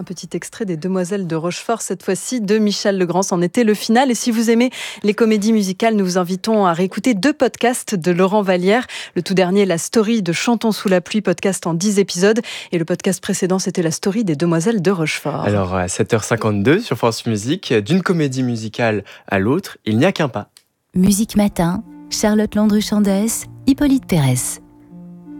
Un petit extrait des Demoiselles de Rochefort, cette fois-ci de Michel Legrand. C'en était le final. Et si vous aimez les comédies musicales, nous vous invitons à réécouter 2 podcasts de Laurent Vallière. Le tout dernier, la story de Chantons sous la pluie, podcast en 10 épisodes. Et le podcast précédent, c'était la story des Demoiselles de Rochefort. Alors, à 7h52 sur France Musique, d'une comédie musicale à l'autre, il n'y a qu'un pas. Musique Matin, Charlotte Landru-Chandès, Hippolyte Pérez.